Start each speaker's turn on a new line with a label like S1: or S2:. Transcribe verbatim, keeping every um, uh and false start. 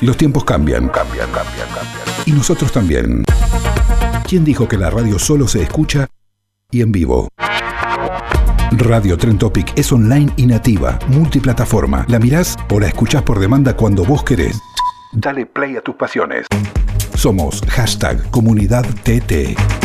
S1: Los tiempos cambian, cambian, cambian, cambian. Y nosotros también. ¿Quién dijo que la radio solo se escucha y en vivo? Radio Tren Topic es online y nativa, multiplataforma. La mirás o la escuchás por demanda cuando vos querés. Dale play a tus pasiones. Somos hashtag Comunidad T T.